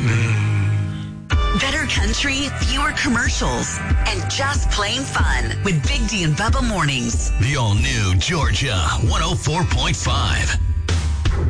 Better country, fewer commercials, and just plain fun with Big D and Bubba Mornings. The all-new Georgia 104.5.